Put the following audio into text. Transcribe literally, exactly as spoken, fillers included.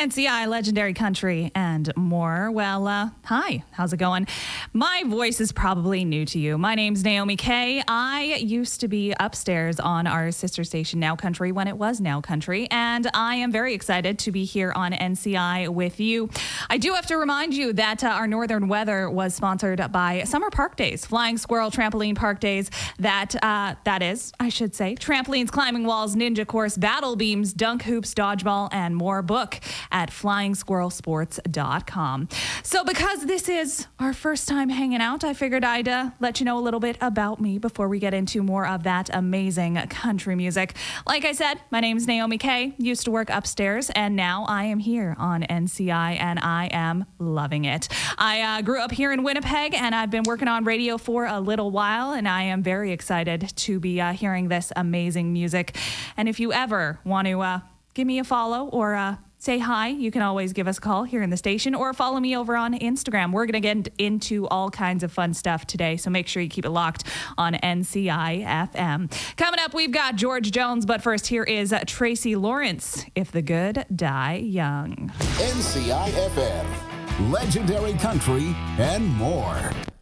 N C I, Legendary Country, and more. Well, uh, hi, how's it going? My voice is probably new to you. My name's Naomi Kay. I used to be upstairs on our sister station, Now Country, when it was Now Country, and I am very excited to be here on N C I with you. I do have to remind you that uh, our northern weather was sponsored by Summer Park Days, Flying Squirrel Trampoline Park Days. That, uh, that is, I should say, trampolines, climbing walls, ninja course, battle beams, dunk hoops, dodgeball, and more. Book at flying squirrel sports dot com. So because this is our first time hanging out, I figured I'd uh, let you know a little bit about me before we get into more of that amazing country music. Like I said, my name's Naomi Kay, used to work upstairs, and now I am here on N C I, and I am loving it. I uh, grew up here in Winnipeg, and I've been working on radio for a little while, and I am very excited to be uh, hearing this amazing music. And if you ever want to uh, give me a follow or uh, say hi, you can always give us a call here in the station or follow me over on Instagram. We're going to get into all kinds of fun stuff today, so make sure you keep it locked on N C I F M. Coming up, we've got George Jones, but first, here is Tracy Lawrence, If the Good Die Young. N C I F M, Legendary Country, and more.